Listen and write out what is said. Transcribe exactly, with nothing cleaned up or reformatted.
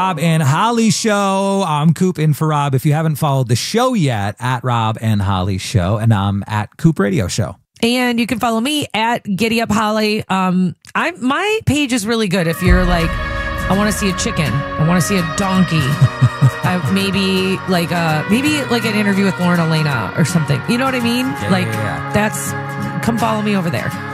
Rob and Holly Show. I'm Coop in for Rob. If you haven't followed the show yet, at Rob and Holly Show, and I'm at Coop Radio Show. And you can follow me at Giddy Up Holly. Um, I my page is really good. If you're like, I want to see a chicken, I want to see a donkey, uh, maybe like a maybe like an interview with Lauren Elena or something. You know what I mean? Yeah, like yeah, yeah. that's come follow me over there.